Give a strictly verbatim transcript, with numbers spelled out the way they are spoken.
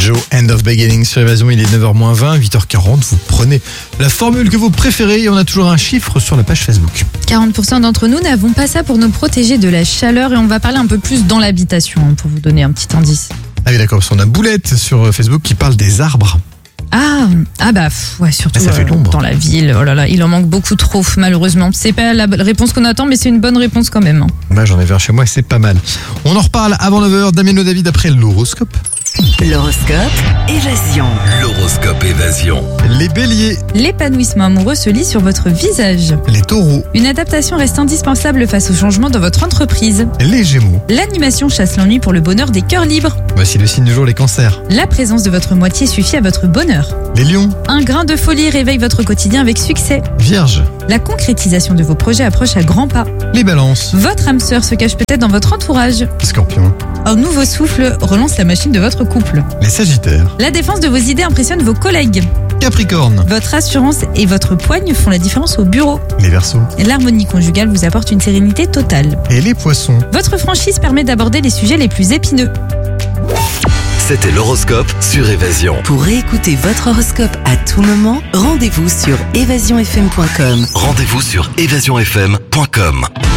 Joe, End of Beginning sur Évasion, il est neuf heures moins vingt, huit heures quarante, vous prenez la formule que vous préférez et on a toujours un chiffre sur la page Facebook. quarante pour cent d'entre nous n'avons pas ça pour nous protéger de la chaleur et on va parler un peu plus dans l'habitation hein, pour vous donner un petit indice. Ah oui d'accord, parce qu'on a Boulette sur Facebook qui parle des arbres. Ah, ah bah pff, ouais, surtout Ah, ça fait euh, l'ombre. dans la ville, oh là là, il en manque beaucoup trop malheureusement. C'est pas la réponse qu'on attend mais c'est une bonne réponse quand même. hein. Bah, j'en avais un chez moi et c'est pas mal. On en reparle avant neuf heures, Damien David après l'horoscope. L'horoscope Évasion. L'horoscope Évasion. Les béliers, L'épanouissement amoureux se lit sur votre visage. les taureaux, Une adaptation reste indispensable face au changement dans votre entreprise. les gémeaux. L'animation chasse l'ennui pour le bonheur des cœurs libres. Voici le signe du jour, les cancers. La présence de votre moitié suffit à votre bonheur. Les lions, Un grain de folie réveille votre quotidien avec succès. vierges. La concrétisation de vos projets approche à grands pas. Les balances, Votre âme sœur se cache peut-être dans votre entourage. scorpions. Un nouveau souffle relance la machine de votre couple. Les sagittaires, La défense de vos idées impressionne vos collègues. capricornes. Votre assurance et votre poigne font la différence au bureau. Les verseaux L'harmonie conjugale vous apporte une sérénité totale. et les poissons. Votre franchise permet d'aborder les sujets les plus épineux. C'était l'horoscope sur Évasion. Pour réécouter votre horoscope à tout moment, rendez-vous sur évasion f m point com. Rendez-vous sur évasion f m point com.